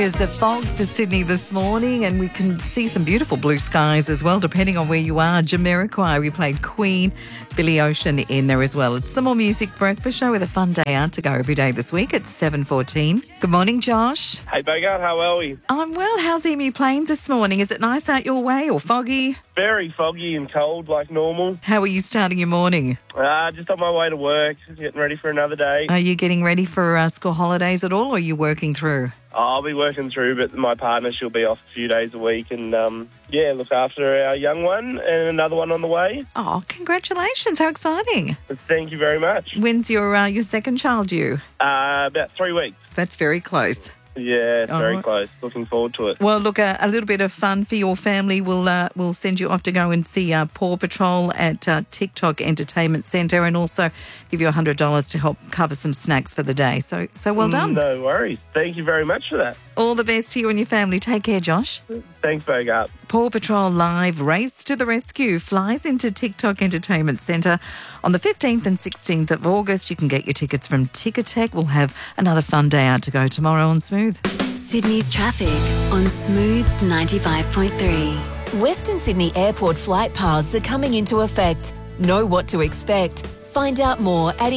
There's a fog for Sydney this morning and we can see some beautiful blue skies as well, depending on where you are. Jamiroquai, we played Queen, Billy Ocean in there as well. It's the More Music Breakfast Show with a fun day out to go every day this week at 7:14. Good morning, Josh. Hey, Bogart, how are we? I'm well. How's Emu Plains this morning? Is it nice out your way or foggy? Very foggy and cold like normal. How are you starting your morning? Just on my way to work, just getting ready for another day. Are you getting ready for school holidays at all, or are you working through? I'll be working through, but my partner, she'll be off a few days a week and, look after our young one and another one on the way. Oh, congratulations. How exciting. Thank you very much. When's your second child due? About 3 weeks. That's very close. Yeah, it's very close. Looking forward to it. Well, look, a little bit of fun for your family. We'll send you off to go and see Paw Patrol at TikTok Entertainment Centre and also give you $100 to help cover some snacks for the day. So well done. No worries. Thank you very much for that. All the best to you and your family. Take care, Josh. Thanks, Bogart. Paw Patrol Live Race to the Rescue flies into TikTok Entertainment Centre on the 15th and 16th of August. You can get your tickets from Ticketek. We'll have another fun day out to go tomorrow on Smooth. Sydney's traffic on Smooth 95.3. Western Sydney Airport flight paths are coming into effect. Know what to expect. Find out more at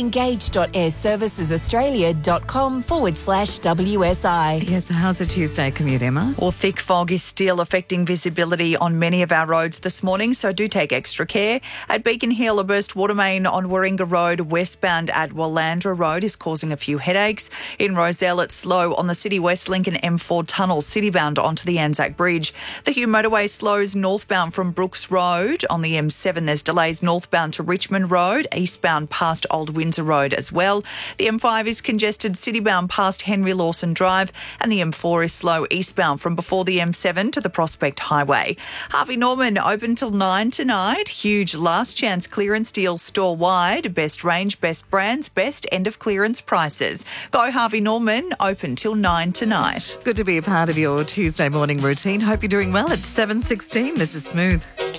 engage.airservicesaustralia.com/WSI. Yes, how's the Tuesday commute, Emma? Well, thick fog is still affecting visibility on many of our roads this morning, so do take extra care. At Beacon Hill, a burst water main on Warringah Road westbound at Wallandra Road is causing a few headaches. In Rozelle, it's slow on the City West Link and M4 tunnel citybound onto the Anzac Bridge. The Hume Motorway slows northbound from Brooks Road. On the M7, there's delays northbound to Richmond Road, eastbound past Old Windsor Road as well. The M5 is congested citybound past Henry Lawson Drive, and the M4 is slow eastbound from before the M7 to the Prospect Highway. Harvey Norman open till 9 tonight. Huge last chance clearance deal store wide. Best range, best brands, best end of clearance prices. Go Harvey Norman open till 9 tonight. Good to be a part of your Tuesday morning routine. Hope you're doing well. It's 7:16. This is Smooth.